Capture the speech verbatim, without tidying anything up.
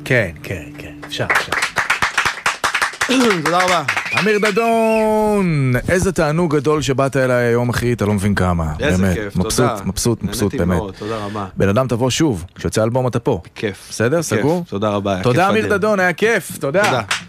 כן, כן, כן, אפשר, אפשר. תודה רבה. אמיר דדון, איזה תענוג גדול שבאת אליי היום, אחי, אתה לא מבין כמה. איזה באמת, כיף, מבסוט, תודה. מבסוט, מבסוט, באמת. מאוד, תודה רבה. בן אדם תבוא שוב, כשיוצא אלבום אתה פה. כיף. בסדר, כיף, סגור? תודה רבה. היה תודה כיף אמיר אדיר. דדון, היה כיף, תודה. תודה.